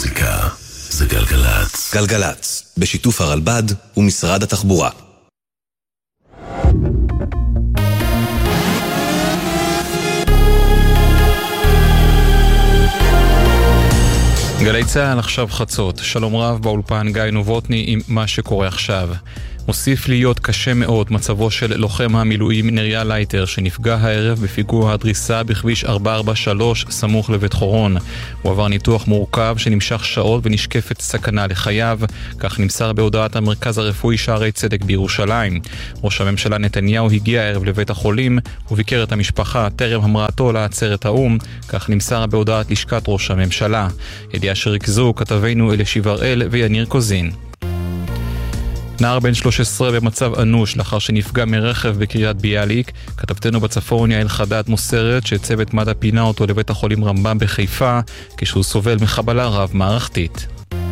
מוזיקה זה גלגלץ. גלגלץ, בשיתוף הרלב"ד ומשרד התחבורה. גלי צהל עכשיו חצות. שלום רב באולפן גיא נובוטני עם מה שקורה עכשיו. מוסיף להיות קשה מאוד מצבו של לוחם המילואים נריה לייטר שנפגע הערב בפיגוע הדריסה בכביש 443 סמוך לבית חורון. הוא עבר ניתוח מורכב שנמשך שעות ונשקפת סכנה לחייו, כך נמסר בהודעת המרכז הרפואי שערי צדק בירושלים. ראש הממשלה נתניהו הגיע הערב לבית החולים וביקר את המשפחה טרם המראתו לעצרת האום, כך נמסר בהודעת לשכת ראש הממשלה. ידיעה שריכזו כתבינו אלישיב הראל ויניר קוזין. נער בן 13 במצב אנוש לאחר שנפגע מרכב בקריית ביאליק. כתבתנו בצפון יעל חדד מוסרת שצוות מד"א פינה אותו לבית החולים רמב"ם בחיפה כשהוא סובל מחבלה רב מערכתית.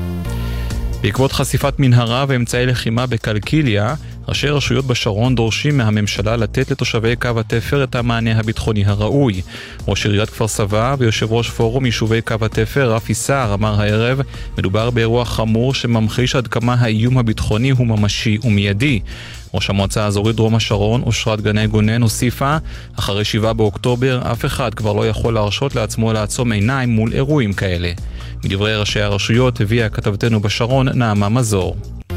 בעקבות חשיפת מנהרה ואמצעי לחימה בקלקיליה, ראשי רשויות בשרון דורשים מהממשלה לתת לתושבי קו התפר את המענה הביטחוני הראוי. ראש עיריית כפר סבא ויושב ראש פורום יישובי קו התפר רפי סער אמר הערב, מדובר באירוע חמור שממחיש עד כמה האיום הביטחוני הוא ממשי ומיידי. ראש המועצה האזורית דרום השרון אושרת גני גונן הוסיפה, אחרי 7 באוקטובר אף אחד כבר לא יכול להרשות לעצמו לעצום עיניים מול אירועים כאלה. מדברי ראשי הרשויות הביאה כתבתנו בשרון נעמה מזור.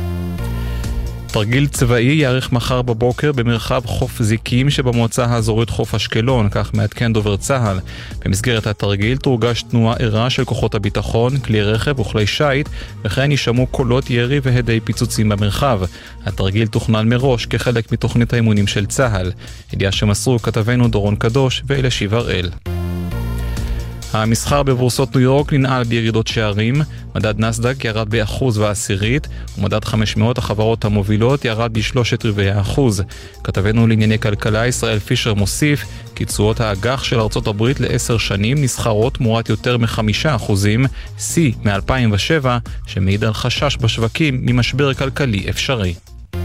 תרגיל צבאי יארך מחר בבוקר במרחב חוף זיקים שבמועצה האזורית חוף אשקלון, כך מעדכן דובר צה"ל. במסגרת התרגיל תורגש תנועה ערה של כוחות הביטחון, כלי רכב וכלי שייט, וכן יישמעו קולות ירי והדי פיצוצים במרחב. התרגיל תוכנן מראש כחלק מתוכנית האימונים של צה"ל. ידיעה שמסרו כתבנו דורון קדוש ואלישיב הראל. המסחר בבורסות ניו יורק ננעל בירידות שערים. מדד נסדק ירד ב1.1%, ומדד 500 החברות המובילות ירד ב0.3%. כתבנו לענייני כלכלה ישראל פישר מוסיף כי תשואות האג"ח של ארצות הברית ל10 שנים נסחרות תמורת יותר מ5%, שיא מ-2007, שמעיד על חשש בשווקים ממשבר כלכלי אפשרי.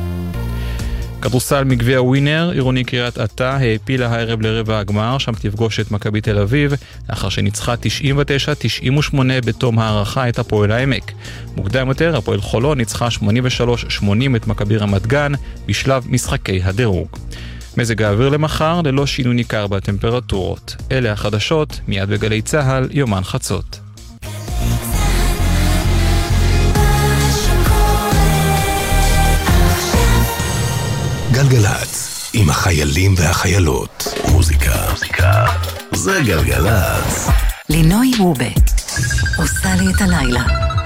כדורסל מגביע ווינר, עירוני קריית אתא העפילה הערב לרבע הגמר, שם תפגוש את מכבי תל אביב, לאחר שניצחה 99-98 בתום הערכה את הפועל העמק. מוקדם יותר, הפועל חולון ניצחה 83-80 את מכבי רמת גן בשלב משחקי הדירוג. מזג האוויר למחר ללא שינוי ניכר בטמפרטורות. אלה החדשות, מיד בגלי צהל, יומן חצות. גלגלץ, עם החיילים והחיילות. מוזיקה זה גלגלץ. לינוי רובה עושה לי את הלילה.